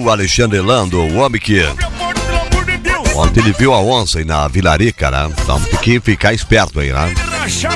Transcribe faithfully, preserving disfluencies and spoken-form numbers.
o Alexandre Lando, o homem que ontem ele viu a onça aí na Vilarica, né? Então tem que ficar esperto aí, né?